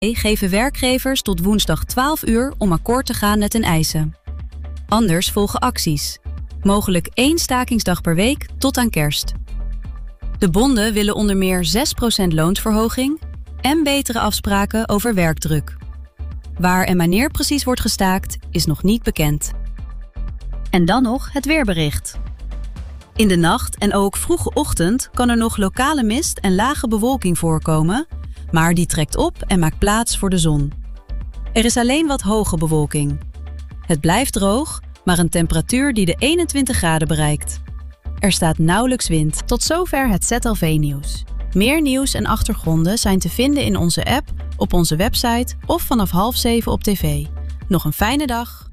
geven werkgevers tot woensdag 12 uur om akkoord te gaan met hun eisen. Anders volgen acties. Mogelijk 1 stakingsdag per week tot aan kerst. De bonden willen onder meer 6% loonsverhoging en betere afspraken over werkdruk. Waar en wanneer precies wordt gestaakt, is nog niet bekend. En dan nog het weerbericht. In de nacht en ook vroege ochtend kan er nog lokale mist en lage bewolking voorkomen, maar die trekt op en maakt plaats voor de zon. Er is alleen wat hoge bewolking. Het blijft droog, maar een temperatuur die de 21 graden bereikt. Er staat nauwelijks wind. Tot zover het ZLV-nieuws. Meer nieuws en achtergronden zijn te vinden in onze app, op onze website of vanaf 6:30 op tv. Nog een fijne dag!